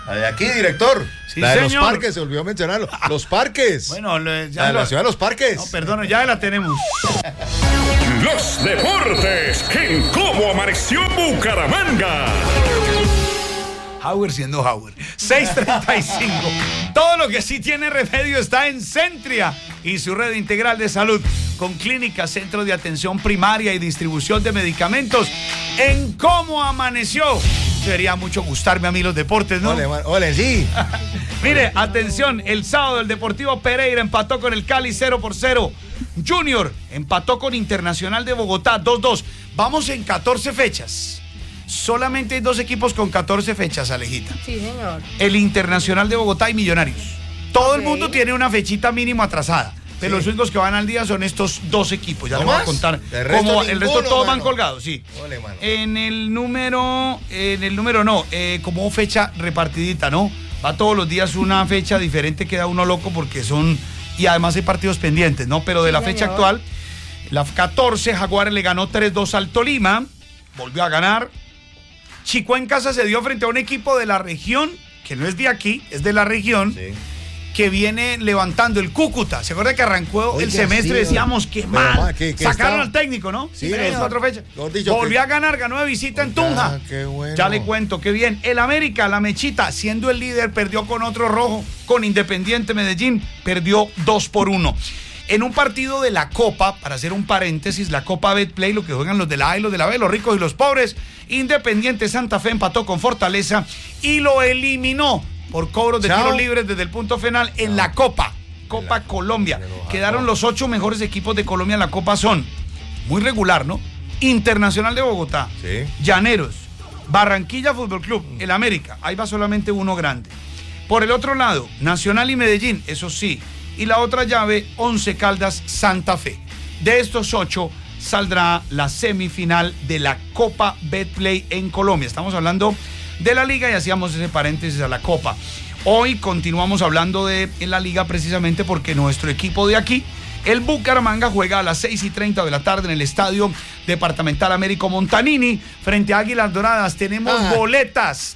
La de aquí, director. Sí, la de señor. los parques, se olvidó mencionarlo. Los parques. Bueno, ya la ciudad de los parques. No, perdón, ya la tenemos. Los deportes en Cómo Amaneció Bucaramanga. Hauer siendo Hauer. 6:35. Todo lo que sí tiene remedio está en Centria y su red integral de salud, con clínicas, centros de atención primaria y distribución de medicamentos. En Cómo Amaneció. Debería mucho gustarme a mí los deportes, ¿no? Ole, sí. Mire, atención, el sábado el Deportivo Pereira empató con el Cali 0-0. Junior empató con Internacional de Bogotá 2-2. Vamos en 14 fechas. Solamente hay 2 equipos con 14 fechas, Alejita. Sí, señor. El Internacional de Bogotá y Millonarios. Todo el mundo tiene una fechita mínimo atrasada. Pero los únicos que van al día son estos 2 equipos. Ya les voy a contar. Como el resto todos van colgados, sí. Ole, mano. En el número no, como fecha repartidita, ¿no? Va todos los días una fecha diferente, queda uno loco porque son, y además hay partidos pendientes, ¿no? Pero de la fecha actual, la 14, Jaguares le ganó 3-2 al Tolima, volvió a ganar. Chico en casa se dio frente a un equipo de la región, que no es de aquí, es de la región, que viene levantando el Cúcuta. ¿Se acuerda que arrancó el semestre? Sí, decíamos que mal. Sacaron al técnico, ¿no? Sí, 4 fechas. Volvió a ganar, ganó de visita en Tunja. Qué bueno. Ya le cuento, qué bien. El América, la Mechita, siendo el líder, perdió con otro rojo, con Independiente Medellín, perdió 2-1. En un partido de la Copa, para hacer un paréntesis, la Copa Betplay, lo que juegan los de la A y los de la B, los ricos y los pobres, Independiente Santa Fe empató con Fortaleza y lo eliminó por cobros de tiros libres desde el punto final en la Copa Colombia. Quedaron los 8 mejores equipos de Colombia en la Copa, son muy regular, ¿no? Internacional de Bogotá, Llaneros, Barranquilla Fútbol Club, el América, ahí va solamente uno grande. Por el otro lado, Nacional y Medellín, eso sí. Y la otra llave, 11 Caldas, Santa Fe. De estos 8 saldrá la semifinal de la Copa Betplay en Colombia. Estamos hablando de la liga y hacíamos ese paréntesis a la Copa. Hoy continuamos hablando de la liga precisamente porque nuestro equipo de aquí, el Bucaramanga, juega a las 6:30 de la tarde en el Estadio Departamental Américo Montanini frente a Águilas Doradas. Tenemos boletas,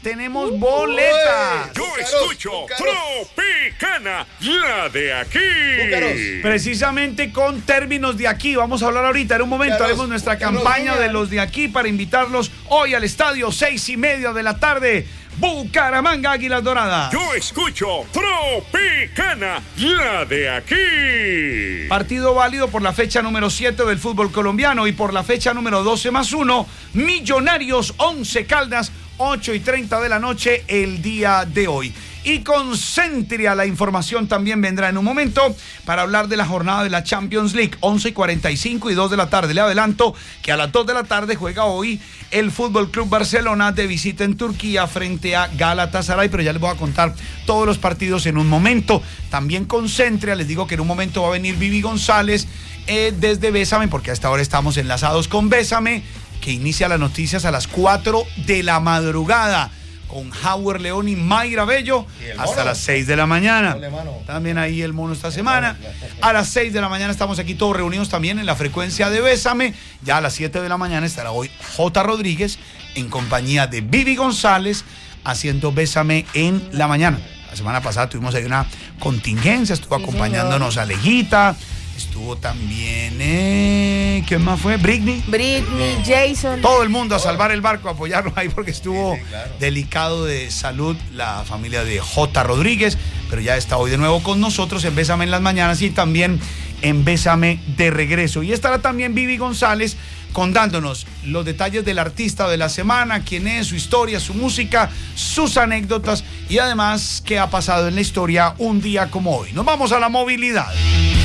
Yo escucho Tropicana, la de aquí. Precisamente con términos de aquí, vamos a hablar ahorita. En un momento haremos nuestra campaña de los de aquí para invitarlos hoy al estadio, 6:30 de la tarde. Bucaramanga, Águilas Doradas. Yo escucho Tropicana, la de aquí. Partido válido por la fecha número 7 del fútbol colombiano y por la fecha número 12+1, Millonarios 11 Caldas, 8:30 de la noche el día de hoy. Y con Centria la información también vendrá en un momento para hablar de la jornada de la Champions League, 11:45 y 2 de la tarde. Le adelanto que a las 2 de la tarde juega hoy el Fútbol Club Barcelona de visita en Turquía frente a Galatasaray, pero ya les voy a contar todos los partidos en un momento. También con Centria, les digo que en un momento va a venir Vivi González desde Bésame, porque hasta ahora estamos enlazados con Bésame, que inicia las noticias a las 4 de la madrugada. Con Hauer León y Mayra Bello hasta las 6 de la mañana. También ahí el mono esta semana. A las 6 de la mañana estamos aquí todos reunidos también en la frecuencia de Bésame. Ya a las 7 de la mañana estará hoy J. Rodríguez en compañía de Vivi González haciendo Bésame en la mañana. La semana pasada tuvimos ahí una contingencia, estuvo acompañándonos Alejita. Estuvo también, ¿quién más fue? Britney, Jason. Todo el mundo a salvar el barco, a apoyarlo ahí porque estuvo delicado de salud la familia de J. Rodríguez, pero ya está hoy de nuevo con nosotros en Bésame en las mañanas y también en Bésame de regreso. Y estará también Vivi González contándonos los detalles del artista de la semana, quién es, su historia, su música, sus anécdotas y además qué ha pasado en la historia un día como hoy. Nos vamos a la movilidad.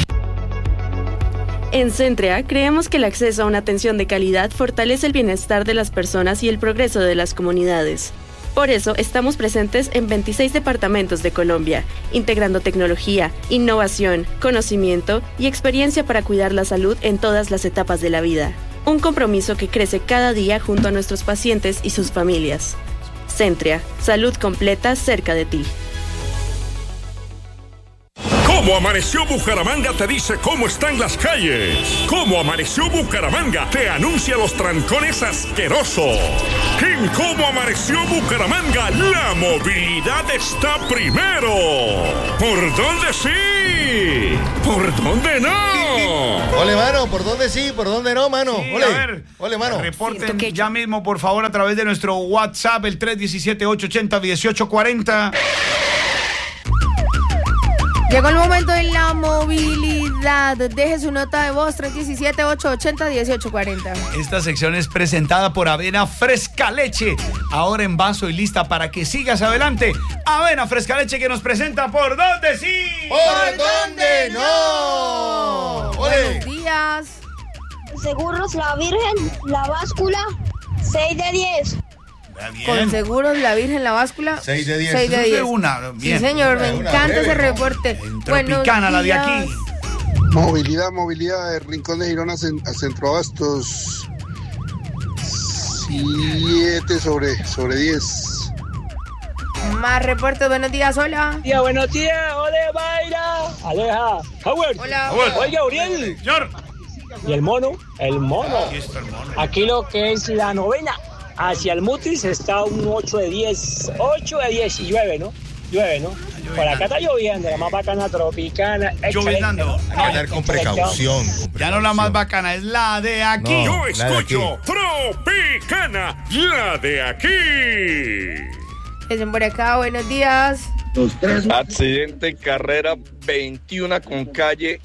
En Centria creemos que el acceso a una atención de calidad fortalece el bienestar de las personas y el progreso de las comunidades. Por eso estamos presentes en 26 departamentos de Colombia, integrando tecnología, innovación, conocimiento y experiencia para cuidar la salud en todas las etapas de la vida. Un compromiso que crece cada día junto a nuestros pacientes y sus familias. Centria, salud completa cerca de ti. Cómo Amaneció Bucaramanga te dice cómo están las calles. Cómo Amaneció Bucaramanga te anuncia los trancones asquerosos. En Cómo Amaneció Bucaramanga, la movilidad está primero. ¿Por dónde sí? ¿Por dónde no? Ole, mano, ¿por dónde sí? ¿Por dónde no, mano? Sí, Ole, a ver, ole, mano. reporten ya mismo, por favor, a través de nuestro WhatsApp, el 317-880-1840. Llegó el momento de la movilidad. Deje su nota de voz, 317-880-1840. Esta sección es presentada por Avena Fresca Leche, ahora en vaso y lista para que sigas adelante. Avena Fresca Leche que nos presenta ¿Por dónde sí? ¿Por dónde no? Ole. Buenos días. Seguros La Virgen, La Báscula, 6 de 10. Con seguros La Virgen, La Báscula, 6 de 10. 6 de 10. Bien. Sí, señor, me encanta ese reporte. En Tropicana, la de aquí. Movilidad de Rincón de Girón a Centroabastos, 7 sobre 10. Más reportes, buenos días, hola. Buenos días, ole, Mayra, Aleja, Howard. Hola. Oiga, Uriel. Señor. ¿Y el mono? El mono. Aquí está el mono. Aquí lo que es la novena. Hacia el Mutis está un 8 de 10. 8 de 10 y llueve, ¿no? Llueve, ¿no? Por acá está lloviendo, la más bacana Tropicana. Lloviznando. Hay que andar con precaución. Ya no la más bacana, es la de aquí. Yo la de aquí. escucho Tropicana, la de aquí. Dicen por acá, buenos días. Accidente en carrera 21 con calle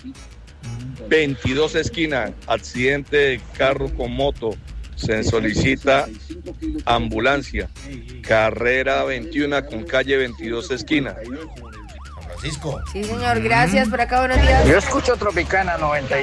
22 esquina. Accidente de carro con moto. Se solicita ambulancia. Carrera 21 con calle 22 esquina. San Francisco. Sí, señor, gracias. Por acá, buenos días. Yo escucho Tropicana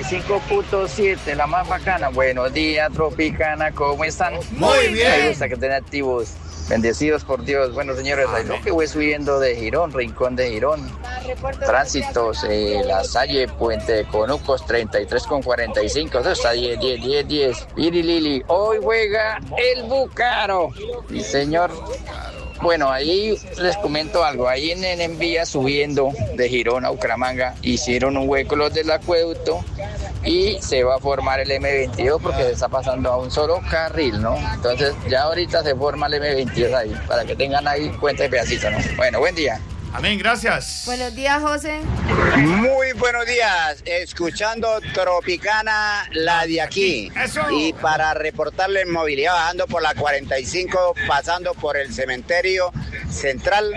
95.7, la más bacana. Buenos días, Tropicana, ¿cómo están? Muy bien. Me gusta que estén activos. Bendecidos por Dios. Bueno, señores, ahí lo que voy subiendo de Girón, Rincón de Girón. Tránsitos, La Salle, Puente de Conucos, 33,45. Eso está 10. Lili Lili, hoy juega el Bucaro. Sí, señor. Bueno, ahí les comento algo. Ahí en vía subiendo de Girón a Bucaramanga hicieron un hueco los del acueducto y se va a formar el M22 porque se está pasando a un solo carril, ¿no? Entonces ya ahorita se forma el M22 ahí, para que tengan ahí cuenta de pedacito, ¿no? Bueno, buen día. Amén, gracias. Buenos días, José. Muy buenos días, escuchando Tropicana, la de aquí. Eso. Y para reportarle en movilidad, bajando por la 45, pasando por el cementerio central,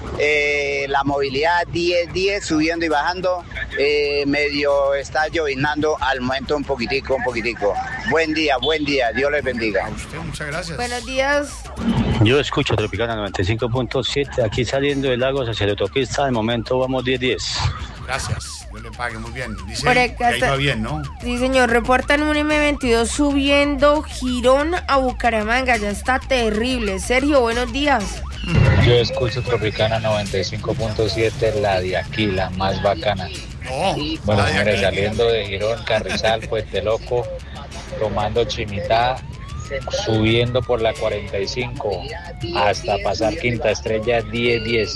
la movilidad 10, subiendo y bajando, medio está llovinando al momento un poquitico. Buen día, Dios les bendiga. A usted, muchas gracias. Buenos días. Yo escucho Tropicana 95.7, aquí saliendo de Lagos hacia la autopista, de momento vamos 10. Gracias, Dios le pague muy bien. Dice Por que acá ahí está- va bien, ¿no? Sí, señor, reportan un M22 subiendo Girón a Bucaramanga. Ya está terrible. Sergio, buenos días. Yo escucho Tropicana 95.7, la de aquí, la más bacana. No, Bueno, la de señores, aquí. saliendo de Girón, Carrizal, Puente Loco, tomando Chimitá, subiendo por la 45 hasta pasar Quinta Estrella 10.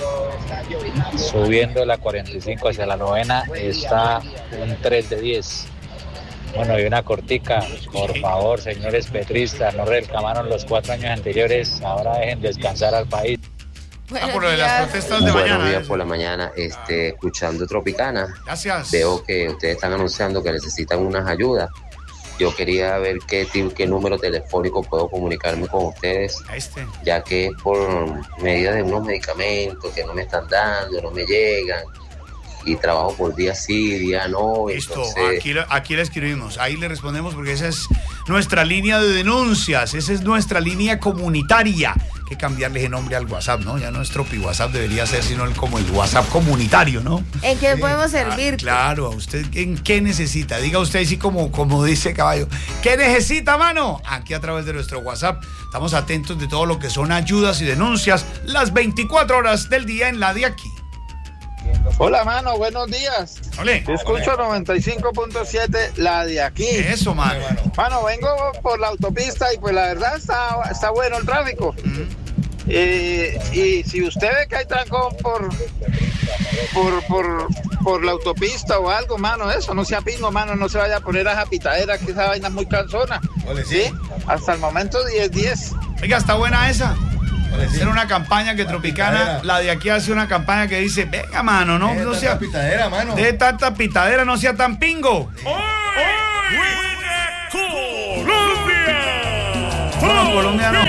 Subiendo la 45 hacia la novena está un 3 de 10. Bueno, y una cortica, por favor, señores petristas, no reclamaron los 4 años anteriores, ahora dejen descansar al país. Por lo de las protestas de mañana. Buenos días por la mañana, escuchando Tropicana. Gracias. Veo que ustedes están anunciando que necesitan unas ayudas. Yo quería ver qué número telefónico puedo comunicarme con ustedes, ya que por medida de unos medicamentos que no me están dando, no me llegan, y trabajo por día sí, día no. Listo, Entonces, aquí le escribimos, ahí le respondemos porque esa es nuestra línea de denuncias, esa es nuestra línea comunitaria. Hay que cambiarle ese nombre al WhatsApp, ¿no? Ya no es Tropi WhatsApp, debería ser sino como el WhatsApp comunitario, ¿no? ¿En qué podemos servir? Claro, ¿usted en qué necesita? Diga usted así como dice Caballo. ¿Qué necesita, mano? Aquí a través de nuestro WhatsApp estamos atentos de todo lo que son ayudas y denuncias las 24 horas del día en la de aquí. Hola, mano, buenos días. Olé. Escucho 95.7, la de aquí. Eso, mano. Mano, vengo por la autopista y pues la verdad está bueno el tráfico. Y si usted ve que hay trancón por la autopista o algo, mano, eso, no sea pingo, mano, no se vaya a poner a esa pitadera, que esa vaina es muy cansona. ¿Sí? Hasta el momento 10-10. Oiga, está buena esa. Hacer una campaña que Tropicana, la de aquí hace una campaña que dice, venga, mano, no sea pitadera, mano. De tanta pitadera, no sea tan pingo. Colombia no.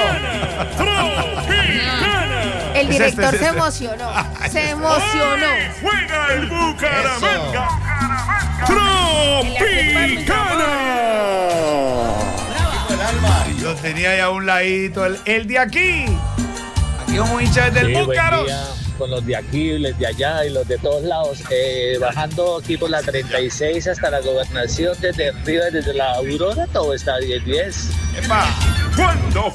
El director se emocionó. Se emocionó. Juega el Bucaramanga. Tropicana. Yo tenía ahí a un ladito el de aquí. Aquí como hincha del Búcaros. Con los de aquí, los de allá y los de todos lados, bajando aquí por la 36 hasta la Gobernación, desde arriba, desde la Aurora, todo está 10-10. Cuando